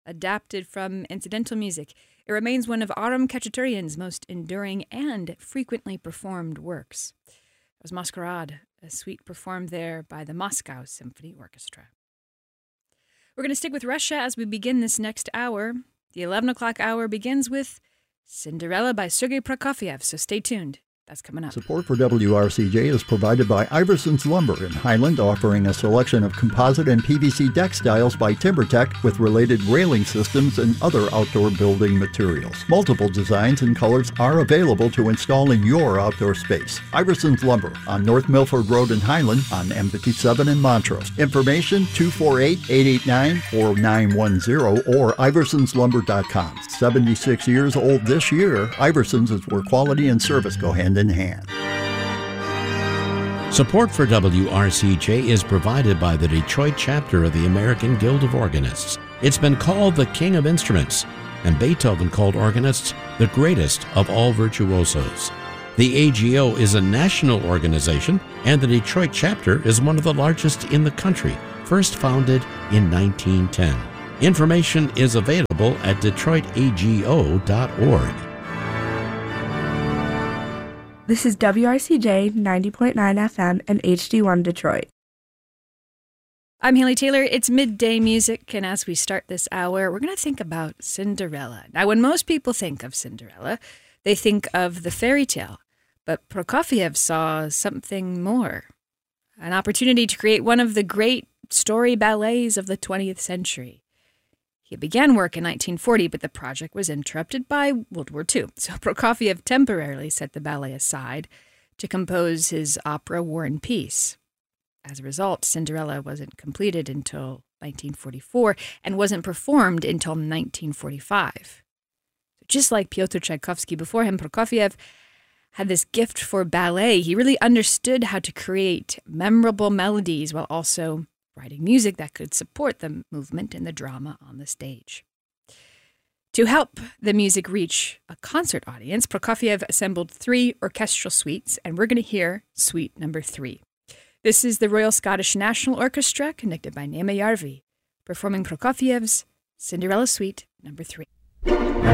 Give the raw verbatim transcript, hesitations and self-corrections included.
adapted from incidental music. It remains one of Aram Khachaturian's most enduring and frequently performed works. It was Masquerade, a suite performed there by the Moscow Symphony Orchestra. We're going to stick with Russia as we begin this next hour. The eleven o'clock hour begins with Cinderella by Sergei Prokofiev, so stay tuned. That's coming up. Support for W R C J is provided by Iverson's Lumber in Highland, offering a selection of composite and P V C deck styles by TimberTech with related railing systems and other outdoor building materials. Multiple designs and colors are available to install in your outdoor space. Iverson's Lumber on North Milford Road in Highland on M fifty-seven in Montrose. Information two four eight, eight eight nine, four nine one zero or iversons lumber dot com. seventy-six years old this year, Iversons is where quality and service go hand in hand. Support for W R C J is provided by the Detroit chapter of the American Guild of Organists. It's been called the King of Instruments, and Beethoven called organists the greatest of all virtuosos. The A G O is a national organization, and the Detroit chapter is one of the largest in the country, first founded in nineteen ten. Information is available at detroit a g o dot org. This is W R C J ninety point nine F M and H D one Detroit. I'm Haley Taylor. It's Midday Music, and as we start this hour, we're going to think about Cinderella. Now, when most people think of Cinderella, they think of the fairy tale, but Prokofiev saw something more. An opportunity to create one of the great story ballets of the twentieth century. He began work in nineteen forty, but the project was interrupted by World War Two. So Prokofiev temporarily set the ballet aside to compose his opera War and Peace. As a result, Cinderella wasn't completed until nineteen forty-four and wasn't performed until nineteen forty-five. Just like Pyotr Tchaikovsky before him, Prokofiev had this gift for ballet. He really understood how to create memorable melodies while also writing music that could support the movement and the drama on the stage. To help the music reach a concert audience, Prokofiev assembled three orchestral suites, and we're going to hear suite number three. This is the Royal Scottish National Orchestra, conducted by Naima Järvi, performing Prokofiev's Cinderella Suite number three.